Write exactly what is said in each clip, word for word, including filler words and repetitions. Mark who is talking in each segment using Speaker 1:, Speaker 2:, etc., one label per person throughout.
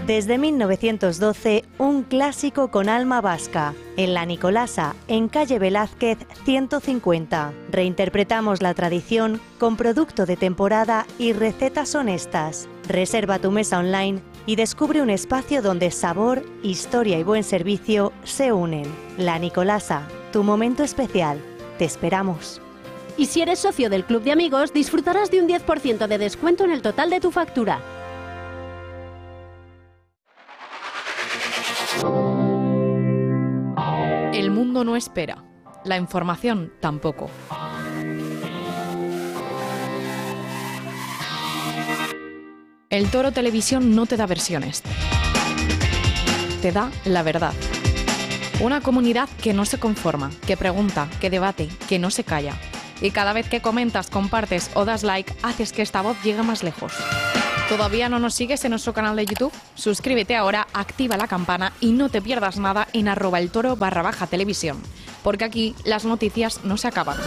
Speaker 1: Desde mil novecientos doce, un clásico con alma vasca. En La Nicolasa, en calle Velázquez ciento cincuenta. Reinterpretamos la tradición con producto de temporada y recetas honestas. Reserva tu mesa online y descubre un espacio donde sabor, historia y buen servicio se unen. La Nicolasa, tu momento especial. Te esperamos.
Speaker 2: Y si eres socio del Club de Amigos, disfrutarás de un diez por ciento de descuento en el total de tu factura.
Speaker 3: El mundo no espera, la información tampoco. El Toro Televisión no te da versiones, te da la verdad. Una comunidad que no se conforma, que pregunta, que debate, que no se calla. Y cada vez que comentas, compartes o das like, haces que esta voz llegue más lejos. ¿Todavía no nos sigues en nuestro canal de YouTube? Suscríbete ahora, activa la campana y no te pierdas nada en arroba el toro barra baja televisión, porque aquí las noticias no se acaban.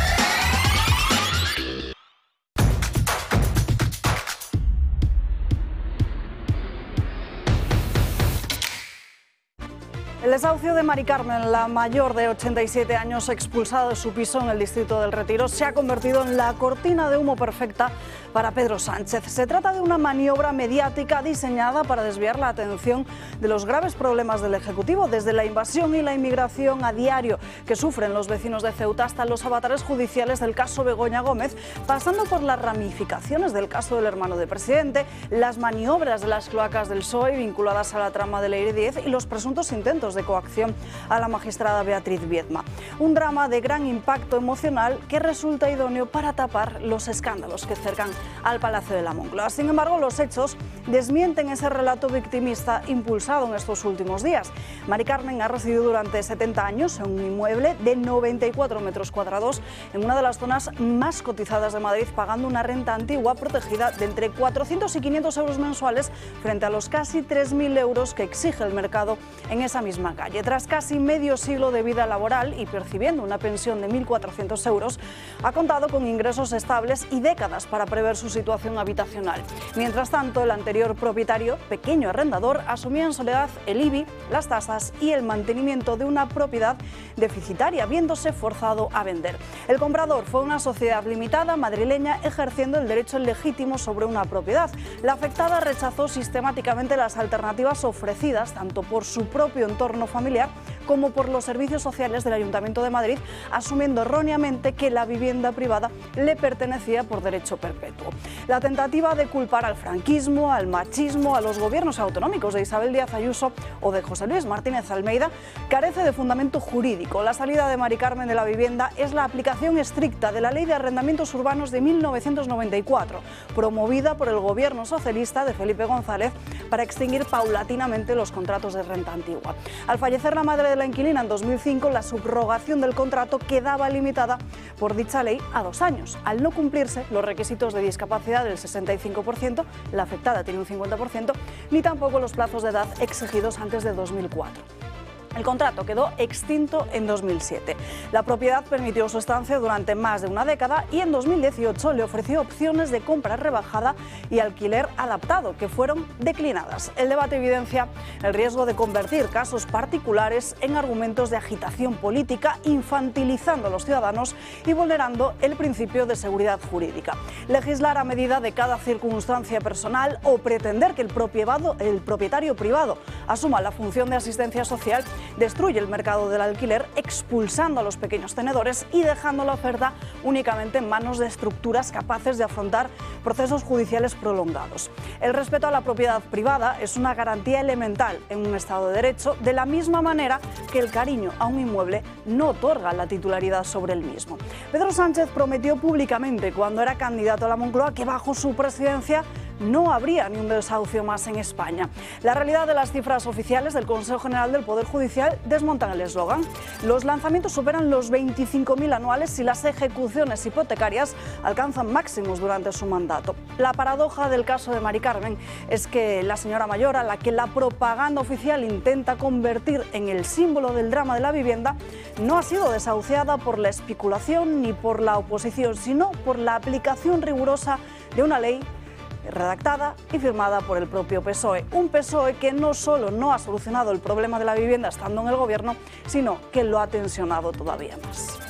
Speaker 4: El desahucio de Mari Carmen, la mayor de ochenta y siete años expulsada de su piso en el distrito del Retiro, se ha convertido en la cortina de humo perfecta para Pedro Sánchez. Se trata de una maniobra mediática diseñada para desviar la atención de los graves problemas del Ejecutivo, desde la invasión y la inmigración a diario que sufren los vecinos de Ceuta hasta los avatares judiciales del caso Begoña Gómez, pasando por las ramificaciones del caso del hermano del presidente, las maniobras de las cloacas del P S O E vinculadas a la trama de Leire Díez y los presuntos intentos de coacción a la magistrada Beatriz Viedma. Un drama de gran impacto emocional que resulta idóneo para tapar los escándalos que cercan al Palacio de la Moncloa. Sin embargo, los hechos desmienten ese relato victimista impulsado en estos últimos días. Mari Carmen ha residido durante setenta años en un inmueble de noventa y cuatro metros cuadrados en una de las zonas más cotizadas de Madrid, pagando una renta antigua protegida de entre cuatrocientos y quinientos euros mensuales frente a los casi tres mil euros que exige el mercado en esa misma calle. Tras casi medio siglo de vida laboral y percibiendo una pensión de mil cuatrocientos euros, ha contado con ingresos estables y décadas para prever su situación habitacional. Mientras tanto, el anterior propietario, pequeño arrendador, asumía en soledad el I B I, las tasas y el mantenimiento de una propiedad deficitaria, viéndose forzado a vender. El comprador fue una sociedad limitada madrileña ejerciendo el derecho legítimo sobre una propiedad. La afectada rechazó sistemáticamente las alternativas ofrecidas tanto por su propio entorno familiar como por los servicios sociales del Ayuntamiento de Madrid, asumiendo erróneamente que la vivienda privada le pertenecía por derecho perpetuo. La tentativa de culpar al franquismo, al machismo, a los gobiernos autonómicos de Isabel Díaz Ayuso o de José Luis Martínez Almeida carece de fundamento jurídico. La salida de Mari Carmen de la vivienda es la aplicación estricta de la Ley de Arrendamientos Urbanos de mil novecientos noventa y cuatro, promovida por el gobierno socialista de Felipe González para extinguir paulatinamente los contratos de renta antigua. Al fallecer la madre de la inquilina en dos mil cinco, la subrogación del contrato quedaba limitada por dicha ley a dos años. Al no cumplirse los requisitos de discapacidad del sesenta y cinco por ciento, la afectada tiene un cincuenta por ciento, ni tampoco los plazos de edad exigidos antes de dos mil cuatro. El contrato quedó extinto en dos mil siete. La propiedad permitió su estancia durante más de una década y en dos mil dieciocho le ofreció opciones de compra rebajada y alquiler adaptado, que fueron declinadas. El debate evidencia el riesgo de convertir casos particulares en argumentos de agitación política, infantilizando a los ciudadanos y vulnerando el principio de seguridad jurídica. Legislar a medida de cada circunstancia personal o pretender que el propietario privado asuma la función de asistencia social destruye el mercado del alquiler, expulsando a los pequeños tenedores y dejando la oferta únicamente en manos de estructuras capaces de afrontar procesos judiciales prolongados. El respeto a la propiedad privada es una garantía elemental en un Estado de Derecho, de la misma manera que el cariño a un inmueble no otorga la titularidad sobre el mismo. Pedro Sánchez prometió públicamente cuando era candidato a la Moncloa que bajo su presidencia no habría ni un desahucio más en España. La realidad de las cifras oficiales del Consejo General del Poder Judicial desmontan el eslogan. Los lanzamientos superan los veinticinco mil anuales y las ejecuciones hipotecarias alcanzan máximos durante su mandato. La paradoja del caso de Mari Carmen es que la señora mayor, a la que la propaganda oficial intenta convertir en el símbolo del drama de la vivienda, no ha sido desahuciada por la especulación ni por la oposición, sino por la aplicación rigurosa de una ley redactada y firmada por el propio P S O E. Un P S O E que no solo no ha solucionado el problema de la vivienda estando en el gobierno, sino que lo ha tensionado todavía más.